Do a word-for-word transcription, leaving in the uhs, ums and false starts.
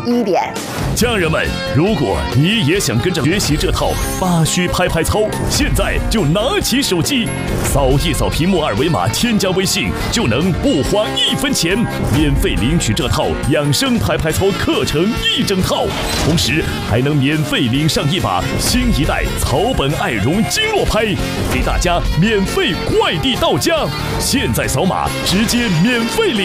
一点。 家人们，如果你也想跟着学习这套八虚拍拍操，现在就拿起手机，扫一扫屏幕二维码，添加微信，就能不花一分钱，免费领取这套养生拍拍操课程一整套，同时还能免费领上一把新一代草本爱绒经络拍，给大家免费快递到家。现在扫码直接免费领。